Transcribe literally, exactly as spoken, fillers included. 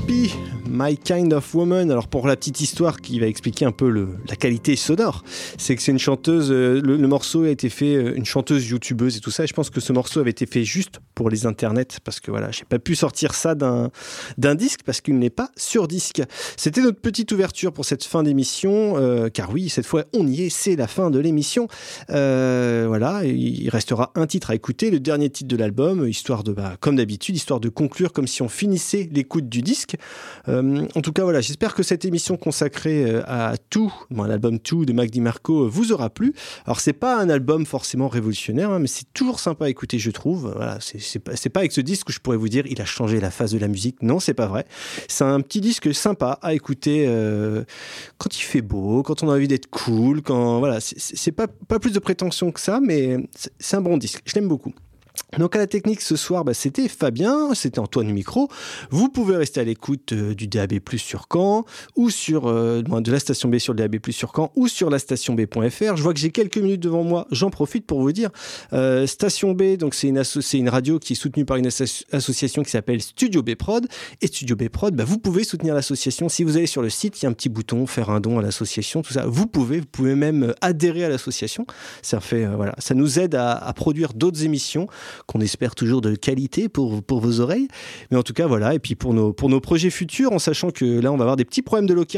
P, My Kind of Woman. Alors pour la petite histoire qui va expliquer un peu le, la qualité sonore, c'est que c'est une chanteuse, le, le morceau a été fait, une chanteuse youtubeuse et tout ça, et je pense que ce morceau avait été fait juste pour les internets, parce que voilà, j'ai pas pu sortir ça d'un, d'un disque, parce qu'il n'est pas sur disque. C'était notre petite ouverture pour cette fin d'émission, euh, car oui, cette fois on y est, c'est la fin de l'émission. Euh, voilà, il restera un titre à écouter, le dernier titre de l'album, histoire de, bah, comme d'habitude, histoire de conclure comme si on finissait l'écoute du disque. Euh, en tout cas, voilà, j'espère que cette émission consacrée à tout, bon, l'album Tout de Mac DiMarco vous aura plu. Alors, c'est pas un album forcément révolutionnaire, hein, mais c'est toujours sympa à écouter, je trouve. Voilà, c'est, c'est, pas, c'est pas avec ce disque que je pourrais vous dire il a changé la face de la musique. Non, c'est pas vrai. C'est un petit disque sympa à écouter euh, quand il fait beau, quand on a envie d'être cool, quand voilà, c'est, c'est pas, pas plus de prétention que ça, mais c'est, c'est un bon disque. Je l'aime beaucoup. Donc à la technique ce soir, bah, c'était Fabien, c'était Antoine Micro. Vous pouvez rester à l'écoute euh, du D A B plus sur Caen, ou sur euh, de la station B sur le D A B plus sur Caen, ou sur la station B point F R. Je vois que j'ai quelques minutes devant moi, j'en profite pour vous dire. Euh, station B, donc c'est une, asso- c'est une radio qui est soutenue par une asso- association qui s'appelle Studio B Prod. Et Studio B Prod, bah, vous pouvez soutenir l'association. Si vous allez sur le site, il y a un petit bouton, faire un don à l'association, tout ça. Vous pouvez, vous pouvez même adhérer à l'association. Ça fait, euh, voilà, ça nous aide à, à produire d'autres émissions qu'on espère toujours de qualité pour, pour vos oreilles. Mais en tout cas, voilà. Et puis pour nos, pour nos projets futurs, en sachant que là, on va avoir des petits problèmes de local.